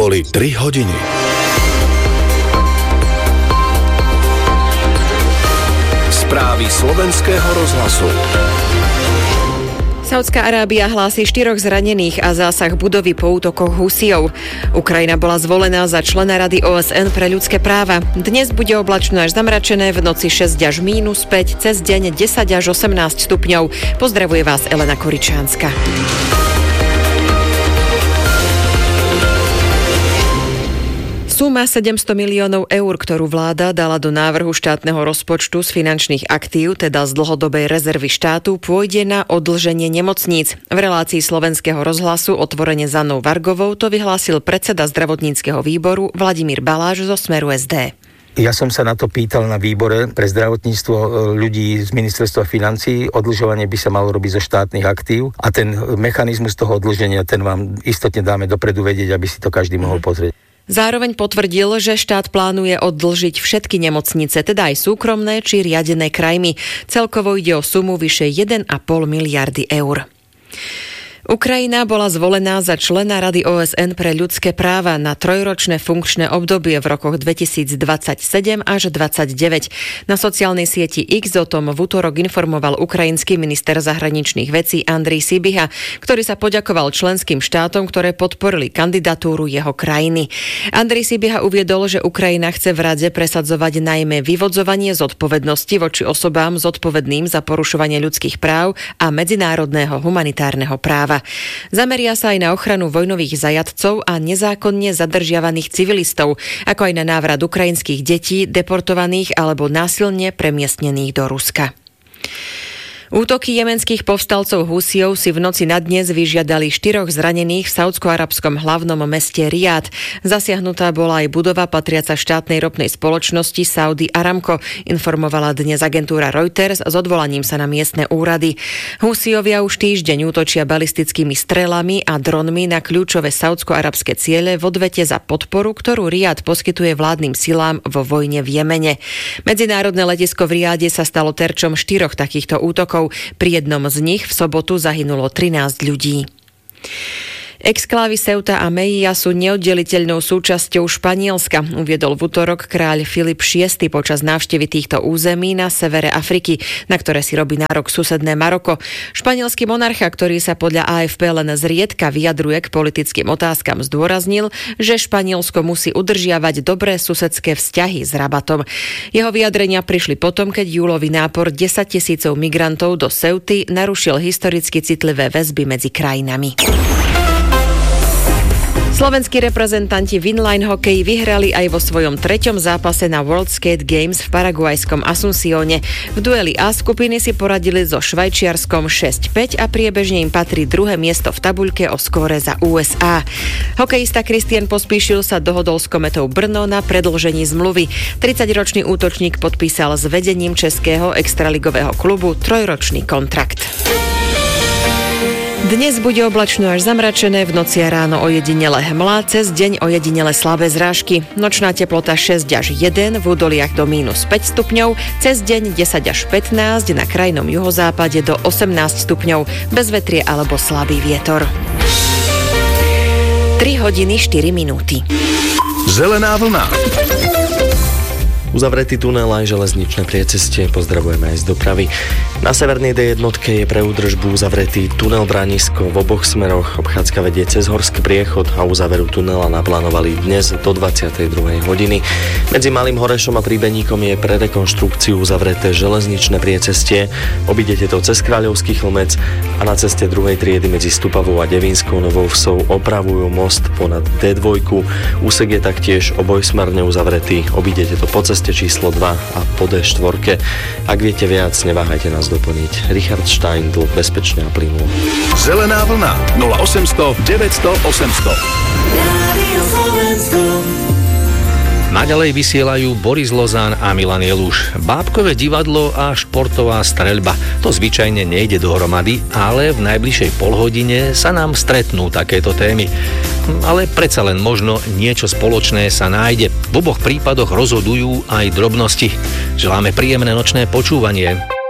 Boli 3 hodiny. Správy slovenského rozhlasu. Saudská Arábia hlási 4 zranených a zásah budovy po útokoch Husijov. Ukrajina bola zvolená za člena Rady OSN pre ľudské práva. Dnes bude oblačno až zamračené, v noci 6 až -5, cez deň 10 až 18 stupňov. Pozdravuje vás Elena Koričánska. Suma 700 miliónov eur, ktorú vláda dala do návrhu štátneho rozpočtu z finančných aktív, teda z dlhodobej rezervy štátu, pôjde na odlženie nemocníc. V relácii slovenského rozhlasu Otvorene s Annou Vargovou to vyhlásil predseda zdravotníckeho výboru Vladimír Baláš zo Smeru SD. Ja som sa na to pýtal na výbore pre zdravotníctvo ľudí z ministerstva financií. Odlžovanie by sa malo robiť zo štátnych aktív a ten mechanizmus toho odlženia, ten vám istotne dáme dopredu vedieť, aby si to každý mohol pozrieť. Zároveň potvrdil, že štát plánuje oddlžiť všetky nemocnice, teda aj súkromné či riadené krajmi. Celkovo ide o sumu vyše 1,5 miliardy eur. Ukrajina bola zvolená za člena Rady OSN pre ľudské práva na 3-ročné funkčné obdobie v rokoch 2027 až 2029. Na sociálnej sieti X o tom v utorok informoval ukrajinský minister zahraničných vecí Andrej Sybiha, ktorý sa poďakoval členským štátom, ktoré podporili kandidatúru jeho krajiny. Andrej Sybiha uviedol, že Ukrajina chce v Rade presadzovať najmä vyvodzovanie zodpovednosti voči osobám zodpovedným za porušovanie ľudských práv a medzinárodného humanitárneho práva. Zameria sa aj na ochranu vojnových zajatcov a nezákonne zadržiavaných civilistov, ako aj na návrat ukrajinských detí deportovaných alebo násilne premiestnených do Ruska. Útoky jemenských povstalcov Husijov si v noci na dnes vyžiadali 4 zranených v saúdsko-arabskom hlavnom meste Riad. Zasiahnutá bola aj budova patriaca štátnej ropnej spoločnosti Saudi Aramco, informovala dnes agentúra Reuters s odvolaním sa na miestne úrady. Husijovia už týždeň útočia balistickými strelami a dronmi na kľúčové saúdsko-arabské ciele v odvete za podporu, ktorú Riad poskytuje vládnym silám vo vojne v Jemene. Medzinárodné letisko v Riade sa stalo terčom 4 takýchto útokov. Pri jednom z nich v sobotu zahynulo 13 ľudí. Exklávy Ceuta a Melilla sú neoddeliteľnou súčasťou Španielska, uviedol v utorok kráľ Filip VI počas návštevy týchto území na severe Afriky, na ktoré si robí nárok susedné Maroko. Španielský monarcha, ktorý sa podľa AFP len zriedka vyjadruje k politickým otázkam, zdôraznil, že Španielsko musí udržiavať dobré susedské vzťahy s Rabatom. Jeho vyjadrenia prišli potom, keď júlový nápor 10 000 migrantov do Ceuty narušil historicky citlivé väzby medzi krajinami. Slovenskí reprezentanti v inline hokeji vyhrali aj vo svojom 3. zápase na World Skate Games v paraguajskom Asuncione. V dueli A skupiny si poradili so Švajčiarskom 6-5 a priebežne im patrí 2. miesto v tabuľke o skóre za USA. Hokejista Kristian Pospíšil sa dohodol s Kometou Brno na predĺžení zmluvy. 30-ročný útočník podpísal s vedením českého extraligového klubu 3-ročný kontrakt. Dnes bude oblačno až zamračené, v noci a ráno ojedinele hmla, cez deň ojedinele slabé zrážky. Nočná teplota 6 až 1, v údoliach do -5 stupňov, cez deň 10 až 15, na krajnom juhozápade do 18 stupňov, bez vetrie alebo slabý vietor. 3 hodiny 4 minúty. Zelená vlna. Uzavretý tunel aj železničné priecestie, pozdravujeme aj z dopravy. Na severnej D1 je pre údržbu uzavretý tunel Branisko v oboch smeroch. Obchádzka vedie cez horský priechod a uzáveru tunela naplánovali dnes do 22. hodiny. Medzi Malým Horešom a Príbeníkom je pre rekonštrukciu uzavreté železničné priecestie. Obídete to cez Kráľovský Chlmec a na ceste 2. triedy medzi Stupavou a Devínskou Novou Vsou opravujú most ponad D2. Úsek je taktiež obojsmerne uzavretý. Obídete to po ceste číslo 2 a po D4. Ak viete viac, neváhajte nás doplniť. Richard Steindl, bezpečne a plynulo. Zelená vlna 0800 900 800. Naďalej vysielajú Boris Lozán a Milan Jeluš. Bábkové divadlo a športová streľba. To zvyčajne nejde dohromady, ale v najbližšej polhodine sa nám stretnú takéto témy. Ale predsa len možno niečo spoločné sa nájde. V oboch prípadoch rozhodujú aj drobnosti. Želáme príjemné nočné počúvanie.